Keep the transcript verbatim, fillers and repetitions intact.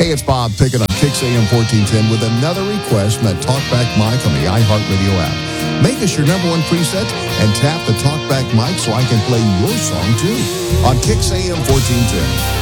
Hey, it's Bob Pickett on Kix A M fourteen ten with another request from that Talkback mic on the iHeartRadio app. Make us your number one preset and tap the Talkback mic so I can play your song too on Kix A M fourteen ten.